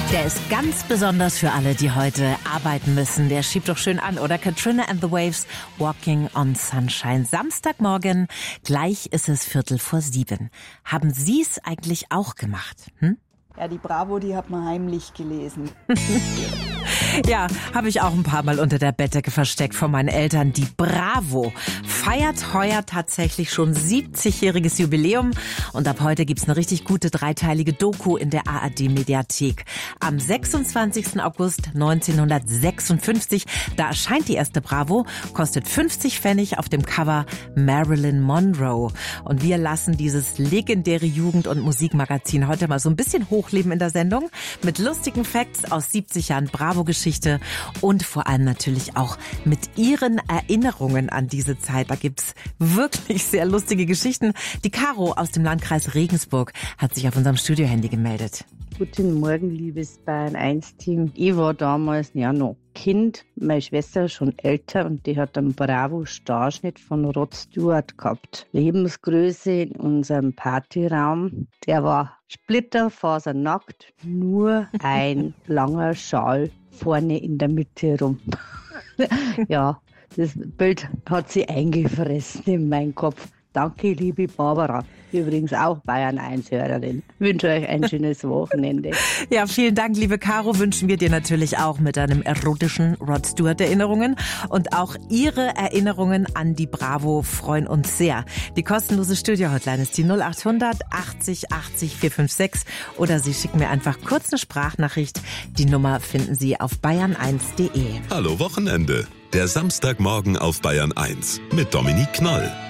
Der ist ganz besonders für alle, die heute arbeiten müssen. Der schiebt doch schön an, oder? Katrina and the Waves, Walking on Sunshine. Samstagmorgen, gleich ist es 6:45. Haben Sie es eigentlich auch gemacht? Ja, die Bravo, die hat man heimlich gelesen. Ja, habe ich auch ein paar Mal unter der Bettdecke versteckt von meinen Eltern. Die Bravo feiert heuer tatsächlich schon 70-jähriges Jubiläum. Und ab heute gibt's eine richtig gute dreiteilige Doku in der ARD-Mediathek. Am 26. August 1956, da erscheint die erste Bravo, kostet 50 Pfennig, auf dem Cover Marilyn Monroe. Und wir lassen dieses legendäre Jugend- und Musikmagazin heute mal so ein bisschen hochleben in der Sendung mit lustigen Facts aus 70 Jahren Bravo-Geschichte und vor allem natürlich auch mit Ihren Erinnerungen an diese Zeit. Da gibt's wirklich sehr lustige Geschichten. Die Caro aus dem Landkreis Regensburg hat sich auf unserem Studiohandy gemeldet. Guten Morgen, liebes Bayern 1-Team. Ich war damals ja noch Kind, meine Schwester schon älter und die hat einen Bravo-Starschnitt von Rod Stewart gehabt. Lebensgröße in unserem Partyraum, der war splitterfasernackt, nur ein langer Schal vorne in der Mitte rum. Ja, das Bild hat sie eingefressen in meinen Kopf. Danke, liebe Barbara. Übrigens auch Bayern 1-Hörerin. Ich wünsche euch ein schönes Wochenende. Ja, vielen Dank, liebe Caro. Wünschen wir dir natürlich auch mit deinem erotischen Rod Stewart Erinnerungen. Und auch Ihre Erinnerungen an die Bravo freuen uns sehr. Die kostenlose Studio-Hotline ist die 0800 80 80 456. Oder Sie schicken mir einfach kurz eine Sprachnachricht. Die Nummer finden Sie auf bayern1.de. Hallo Wochenende. Der Samstagmorgen auf Bayern 1 mit Dominique Knoll.